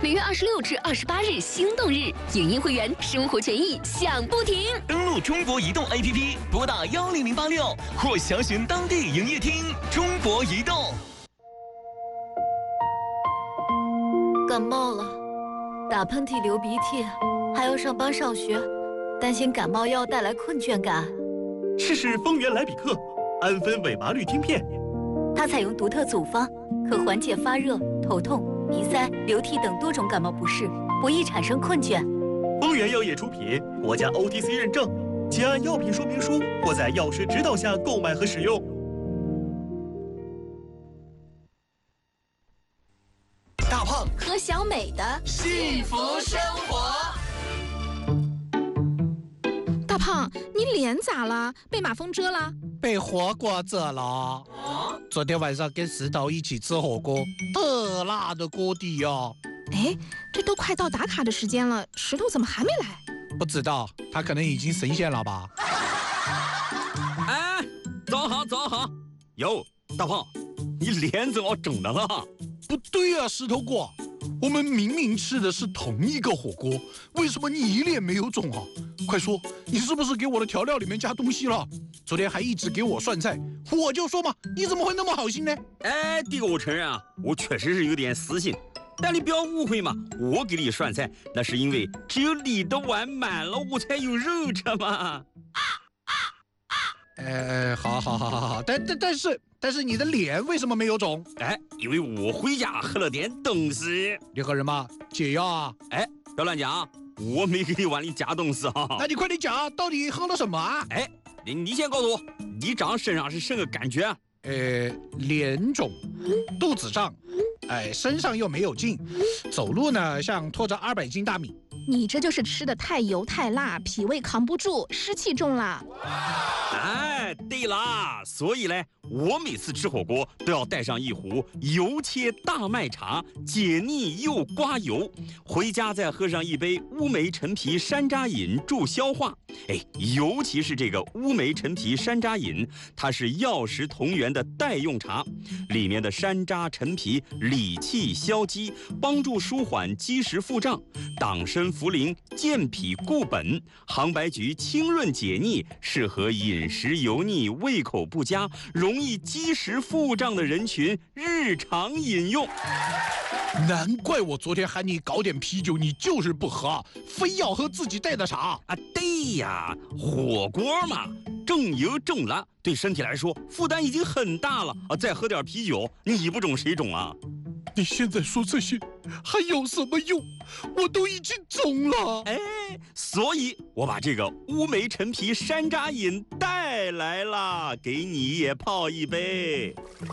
每月26至28日心动日，影音会员生活权益享不停。 登录中国移动 APP， 拨打10086或详询当地营业厅。中国移动。 感冒了，打喷嚏、流鼻涕，还要上班上学，担心感冒药带来困倦感。 试试丰源莱比克安芬韦麻氯汀片， 它采用独特组方，可缓解发热、头痛、鼻塞、流涕等多种感冒不适，不易产生困倦。 丰源药业出品，国家 OTC 认证，请按药品说明书或在药师指导下购买和使用。 大胖和小美的幸福生活。 大胖，你脸咋了？被马蜂蛰了？ 被火锅蛰了。昨天晚上跟石头一起吃火锅，特辣的锅底哦。 哎，这都快到打卡的时间了，石头怎么还没来？ 不知道，他可能已经神仙了吧？ 哎，早好早好。哟，大胖，你脸怎么肿的了？ 不对呀，石头哥，我们明明吃的是同一个火锅，为什么你脸没有肿啊？快说，你是不是给我的调料里面加东西了？昨天还一直给我涮菜，我就说嘛，你怎么会那么好心呢？ 哎，第个我承认啊，我确实是有点私心，但你不要误会嘛，我给你涮菜那是因为只有你的碗满了，我才有肉吃嘛。 好，但是你的脸为什么没有肿？ 哎，因为我回家喝了点东西。 你喝什么？解药啊？ 哎，不要乱讲，我没给你碗里加东西啊。 那你快点讲，到底喝了什么啊？ 哎，你先告诉我，你长身上是什么感觉？ 脸肿，肚子胀，身上又没有劲，走路呢像拖着200斤大米。 你这就是吃的太油太辣，脾胃扛不住，湿气重了。 哎，对啦，所以呢，我每次吃火锅都要带上一壶油切大麦茶，解腻又刮油。回家再喝上一杯乌梅陈皮山楂饮，助消化。哎，尤其是这个乌梅陈皮山楂饮，它是药食同源的代用茶，里面的山楂、陈皮理气消积，帮助舒缓积食腹胀，党参、茯苓健脾固本，杭白菊清润解腻，适合饮食油腻、胃口不佳、容易积食腹胀的人群日常饮用。 难怪我昨天喊你搞点啤酒，你就是不喝，非要喝自己带的茶啊！对呀，火锅嘛，重油重辣，对身体来说负担已经很大了啊！再喝点啤酒，你不肿谁肿啊？ 你现在说这些还有什么用？我都已经肿了。 哎，所以我把这个乌梅陈皮山楂饮带来了，给你也泡一杯。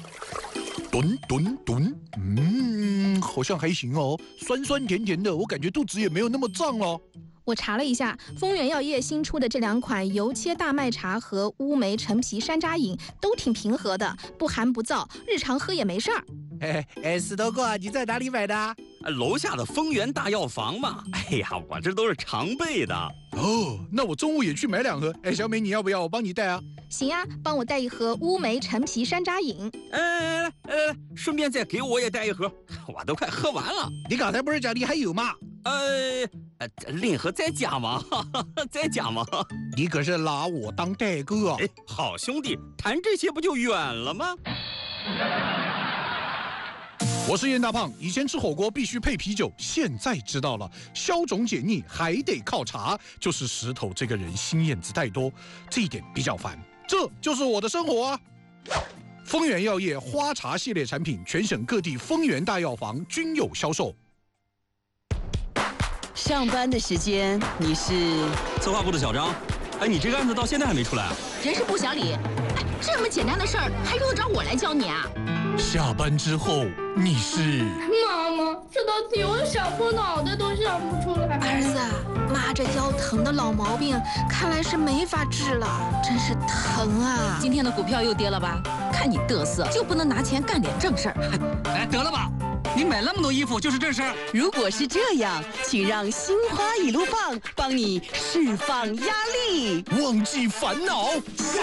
吨，好像还行哦，酸酸甜甜的，我感觉肚子也没有那么胀了。 我查了一下，丰源药业新出的这2款油切大麦茶和乌梅陈皮山楂饮都挺平和的，不寒不燥，日常喝也没事儿。 石头哥，你在哪里买的？ 楼下的丰源大药房嘛。哎呀，我这都是常备的。 哦，那我中午也去买2盒。小美，你要不要我帮你带啊？ 行呀，帮我带1盒乌梅陈皮山楂饮。 来，顺便再给我也带1盒，我都快喝完了。 你刚才不是讲你还有吗？ 另盒再加嘛，再加嘛。 你可是拿我当代哥啊！ 哎，好兄弟，谈这些不就远了吗？ 我是严大胖，以前吃火锅必须配啤酒，现在知道了，消肿解腻还得靠茶。就是石头这个人心眼子太多，这一点比较烦。这就是我的生活啊！丰源药业花茶系列产品，全省各地丰源大药房均有销售。 上班的时间你是策划部的小张。哎，你这个案子到现在还没出来啊？ 人事部小李，这么简单的事儿还用得着我来教你啊？ 下班之后你是妈妈，这道题我想破脑袋都想不出来。 儿子，妈这腰疼的老毛病看来是没法治了，真是疼啊！ 今天的股票又跌了吧？看你嘚瑟，就不能拿钱干点正事儿？ 哎，得了吧！你买那么多衣服就是这事儿？ 如果是这样，请让心花一路放帮你释放压力， 忘记烦恼。